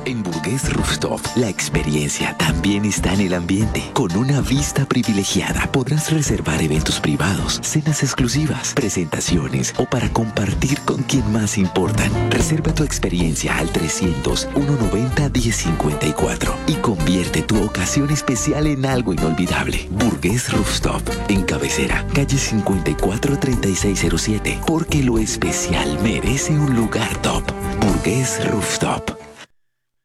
En Burgués Rooftop, la experiencia también está en el ambiente. Con una vista privilegiada podrás reservar eventos privados, cenas exclusivas, presentaciones o para compartir con quien más importan. Reserva tu experiencia al 300-190-1054 y convierte tu ocasión especial en algo inolvidable. Burgués Rooftop, en Cabecera, calle 543607, porque lo especial merece un lugar top. Burgués Rooftop.